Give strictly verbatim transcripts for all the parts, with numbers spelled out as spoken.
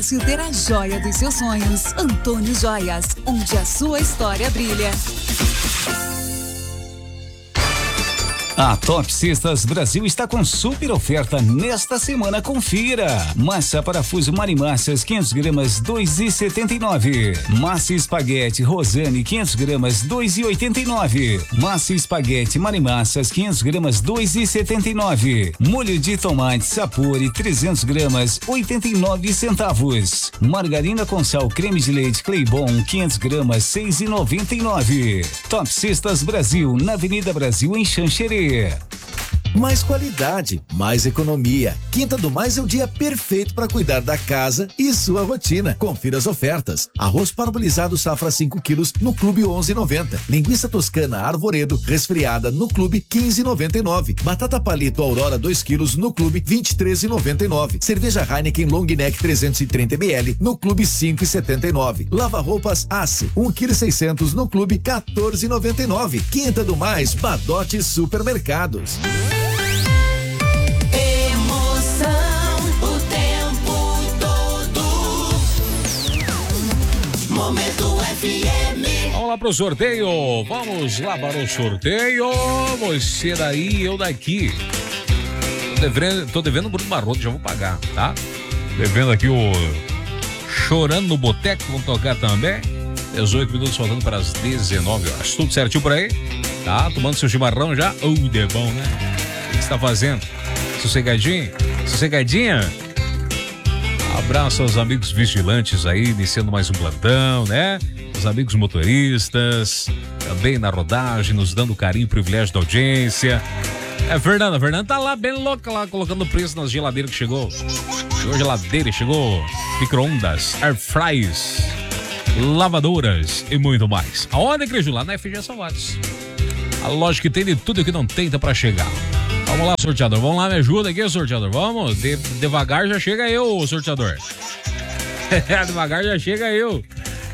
Se ter a joia dos seus sonhos, Antônio Joias, onde a sua história brilha. A Top Cestas Brasil está com super oferta nesta semana, confira. Massa parafuso Marimassas quinhentas gramas dois e setenta e nove. Massa espaguete Rosane quinhentas gramas dois e oitenta e nove. Massa espaguete Marimassas quinhentas gramas dois e setenta e nove. Molho de tomate Sapori trezentas gramas oitenta e nove centavos. Margarina com sal creme de leite Claybon quinhentas gramas seis e noventa e nove. Top Cestas Brasil na Avenida Brasil em Xanxerê. Mais qualidade, mais economia. Quinta do Mais é o dia perfeito para cuidar da casa e sua rotina. Confira as ofertas. Arroz parbolizado safra cinco quilos no Clube onze e noventa. Linguiça toscana Arvoredo resfriada no Clube quinze e noventa e nove. Batata palito Aurora dois quilos no Clube vinte e três e noventa e nove. Cerveja Heineken Long Neck trezentos e trinta mililitros no Clube cinco e setenta e nove. Lava roupas Ace um quilo e seiscentos no Clube quatorze e noventa e nove. Quinta do Mais, Badote Supermercados. Momento F M. Vamos lá pro sorteio, vamos lá para o sorteio. Você daí, eu daqui. Tô devendo, tô devendo o Bruno Maroto, já vou pagar, tá? Devendo aqui o Chorando no Boteco, vamos tocar também. dezoito minutos faltando para as dezenove horas. Tudo certinho por aí? Tá? Tomando seu chimarrão já? Oh, de bom, né? O que você tá fazendo? Sossegadinho? Sossegadinha? Abraço aos amigos vigilantes aí, iniciando mais um plantão, né? Os amigos motoristas, também na rodagem, nos dando carinho e privilégio da audiência. É, Fernanda, Fernanda tá lá bem louca lá, colocando preço nas geladeiras que chegou. Chegou geladeira, chegou micro-ondas, air fries, lavadoras e muito mais. Aonde, Crijo? Lá na F G Salvados. A loja que tem de tudo que não tenta pra chegar. Vamos lá, sorteador. Vamos lá, me ajuda aqui, sorteador. Vamos. De, devagar já chega eu, sorteador. Devagar já chega eu.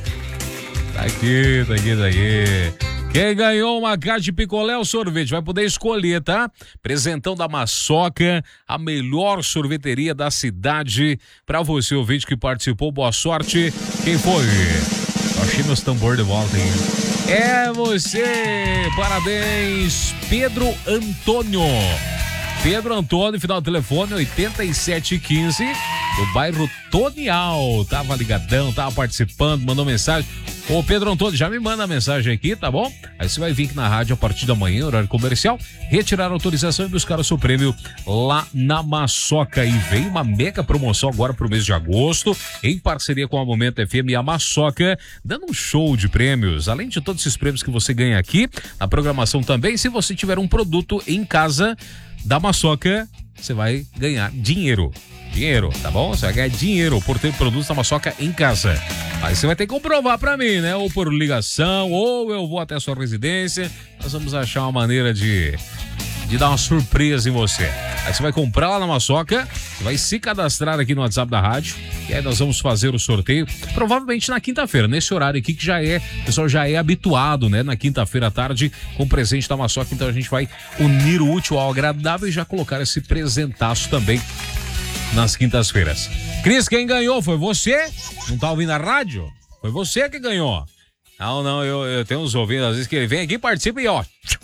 Tá aqui, tá aqui, tá aqui. Quem ganhou uma caixa de picolé ou sorvete vai poder escolher, tá? Presentão da Maçoca, a melhor sorveteria da cidade. Pra você, ouvinte que participou, boa sorte. Quem foi? Eu achei meus tambor de volta, hein? É você! Parabéns, Pedro Antônio. Pedro Antônio, final do telefone oitenta e sete quinze, do bairro Tonial. Tava ligadão, tava participando, mandou mensagem. Ô Pedro Antônio, já me manda a mensagem aqui, tá bom? Aí você vai vir aqui na rádio a partir da manhã, horário comercial, retirar a autorização e buscar o seu prêmio lá na Maçoca. E vem uma mega promoção agora pro mês de agosto, em parceria com a Momento F M e a Maçoca, dando um show de prêmios. Além de todos esses prêmios que você ganha aqui, na programação também, se você tiver um produto em casa da Maçoca, você vai ganhar dinheiro. Dinheiro, tá bom? Você vai ganhar dinheiro por ter produtos da Maçoca em casa. Aí você vai ter que comprovar pra mim, né? Ou por ligação, ou eu vou até a sua residência. Nós vamos achar uma maneira de, de dar uma surpresa em você. Aí você vai comprar lá na Maçoca, você vai se cadastrar aqui no WhatsApp da rádio, e aí nós vamos fazer o sorteio, provavelmente na quinta-feira, nesse horário aqui que já é, o pessoal já é habituado, né? Na quinta-feira à tarde, com o presente da Maçoca, então a gente vai unir o útil ao agradável e já colocar esse presentaço também nas quintas-feiras. Cris, quem ganhou foi você? Não tá ouvindo a rádio? Foi você que ganhou. Não, não, eu, eu tenho uns ouvidos, às vezes que ele vem aqui, participa e ó.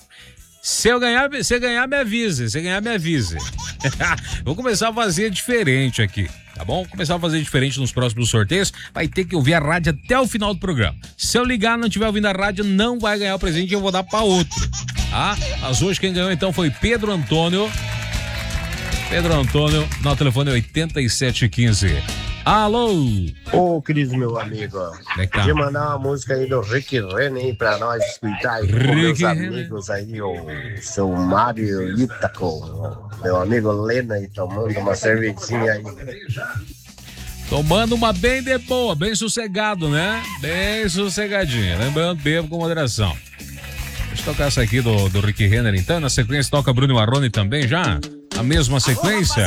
Se eu ganhar, se ganhar, me avise. Se ganhar, me avise. Vou começar a fazer diferente aqui, tá bom? Vou começar a fazer diferente nos próximos sorteios. Vai ter que ouvir a rádio até o final do programa. Se eu ligar e não estiver ouvindo a rádio, não vai ganhar o presente e eu vou dar pra outro. Tá? Mas hoje quem ganhou então foi Pedro Antônio. Pedro Antônio, no telefone oitenta e sete quinze. Alô? Ô, Cris, meu amigo. É tá. Podia mandar uma música aí do Rick Renner aí pra nós escutar aí com meus amigos aí, o seu Mário Ítaco, meu amigo Lena aí tomando uma cervejinha aí. Tomando uma bem de boa, bem sossegado, né? Bem sossegadinha. Lembrando, bebo com moderação. Deixa eu tocar essa aqui do, do Rick Renner então. Na sequência toca Bruno Marrone também já. A mesma sequência.